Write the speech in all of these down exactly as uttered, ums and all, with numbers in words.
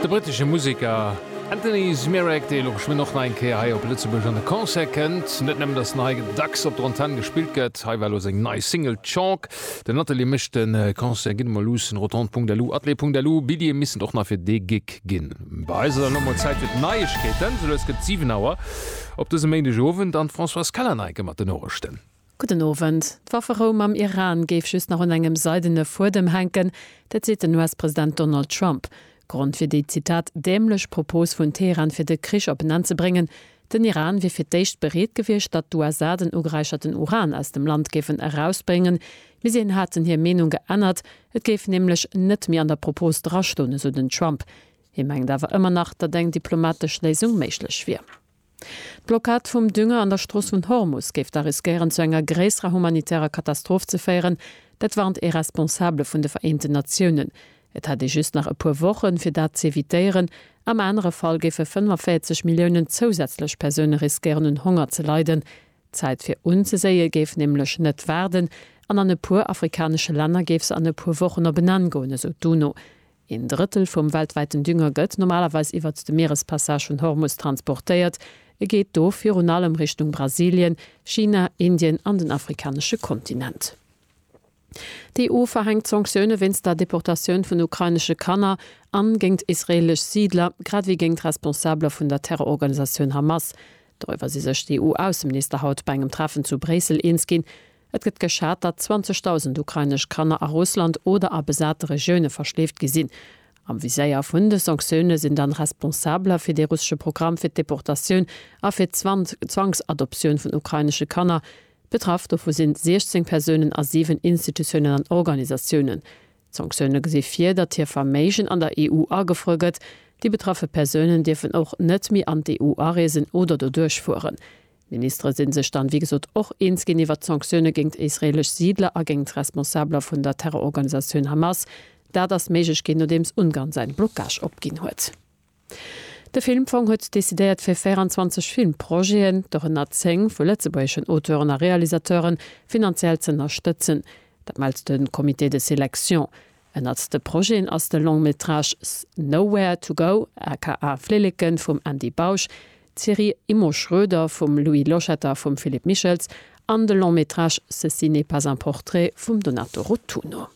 Der britische Musiker Anthony Smirek, der logisch noch ein Kehr hier auf Lützeburg an der Konzert kennt. Nicht nur das neue Dax auf der Antenne gespielt wird, hier war los ein neues Single Chalk. Der Natalie mischt den Konzert gehen mal los in roton punkt d l u, atelier punkt d l u. Bitte müssen doch noch für den Gig gehen. Bei uns ist noch mal Zeit für die Neuigkeiten, so es gibt sieben Uhr. Ob das am Ende Abend dann François Kalaneike mit den Nachrichten. Guten Abend. D'Waffenraum am Iran geif schüss nach an engem Seidene vor dem Henken, dat sieht den U S-Präsident Donald Trump. Grund für die Zitat dämlech Propos vun Teheran fir de Krich op benannt ze bringen, den Iran wie fir d'éicht bereet gewircht, dat du USA den ugreicherten Uran aus dem Land gefen herausbringen. Wie sie hatten hier Menung geändert, et geef nämlich net mehr an der Propos drastunde so den Trump. Hi mengt dawer immer nach dat deng diplomatisch Lesung méiglech wie. Blockad vum Dünger an der Stross vun Hormus geft da riskieren zu enger gräsrer humanitärer Katastrophe ze feieren, dat warnt irresponsable vun de Vereinten Nationen. Et hat just nach e paar Wochen fir dat ze eviitéieren, am andere Fall gefe fünfundvierzig Millionen zusätzlich Personen riskieren Hunger zu leiden. Zeit fir unzesäie geef nämlich net werden, an an e pur afrikanische Länder gefs an e pur Wochen op benangone so duno. Ein Drittel vom weltweiten Dünger gëtt normalerweise iwwer de Meerespassage von Hormus transportiert. Er geht do für und allem Richtung Brasilien, China, Indien an den afrikanische Kontinent. Die E U verhängt Sanktionen wenn's der Deportation von ukrainische Kanner an gegen israelisch Siedler, grad wie gegen Responsable von der Terrororganisation Hamas. Darüber sie sich die E U-Außenminister haut bei einem Treffen zu Bresel einsgehen. Es gibt geschert, dass zwanzigtausend ukrainisch Kanner a Russland oder a besatte Regionen verschläft gesinn. Am Viséier vun de Sanktionen sind dann responsabler fir de russische Programm fir Deportation a fir Zwangsadoption vun ukrainische Kanner. Betraft wo sind sechzehn Personen a sieben institutionen an Organisationen. Sanktionen gesi fir dat hier Formation an der E U agefröget, die betraffe Personen dürfen auch net mi an die E U aresen oder do durchfuhren. Minister sind sich dann wie gesagt auch einsgehen iwwer Sanktionen gegen israelisch Siedler a gegen Responsabler vun der Terrororganisation Hamas, da das meigich gin no dems Ungarn sein Blockage opgin huet. Der Filmfonds huet desideiert fir vierundzwanzig Filmprojekten durch en Zeng vu letzebäschen Autoren a Realisateuren finanziell ze unterstützen. Dat malt den Komitee de Selektion. En als de Projekt aus der Longmetrage Nowhere to Go, aka Fleliken vom Andy Bausch, Thierry Immo Schröder vom Louis Lochetter vom Philipp Michels, an de Longmetrage Ceci n'est pas un portrait vom Donato Rotuno.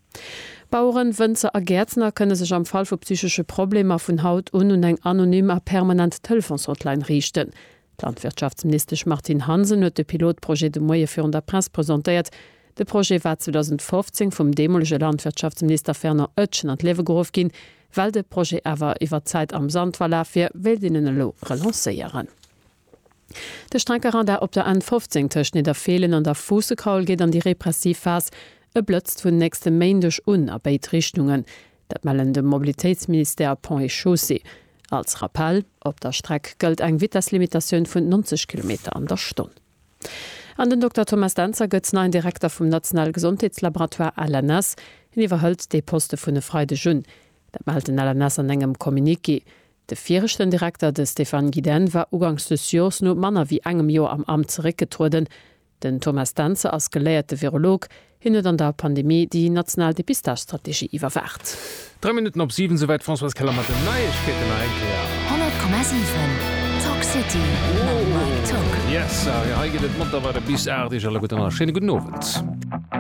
Bauern, Wënzer a Gärtner könne sich am Fall vu psychische Probleme vun Haut un und eng anonymer permanent Telefonshotline richten. Landwirtschaftsminister Martin Hansen huet de Pilotprojekt de Moie für der Presse präsentiert. De Projekt war zweitausendfünfzehn vom dämolische Landwirtschaftsminister Ferner Oetschen an Lewe gerufen gin, weil de Projekt awer iwwer Zeit am Sand war lafir Weltinnen lo relanceieren. De Strenkeran der op der N fünfzehn tschen der Fehlen an der Fußekaul geht an die Repressivphase, e blëtzt vun nächste Mäindech un a Beitrichtungen, dat mellen dem Mobilitätsminister Pont et Chaussee. Als Rappel, op der Streck gëlt eng Witterslimitationun vun neunzig Kilometer an der Stunde. An den Doktor Thomas Danzer gëtz nein Direktor vom National Gesundheitslaboratoire L N S hin iwwerhëlt de Poste vun de Freide Jun. Dat malt den L N S an engem Kommuniki. De vierchten Direktor de Stefan Guiden war ugangs des Jos no Manner wie engem Jo am Amt zurückgetruden. Den Thomas Danzer als geleierte Virolog hinnet an der Pandemie die national Depistagestrategie iwwerwacht. Drei Minuten op sieben soweit François Keller mat den Neuigkeiten einklären. hundert Komma sieben Talk City. Oh, yes, ja, ja, geht Mutter war der bis erdig alle guten Schönen guten Abend.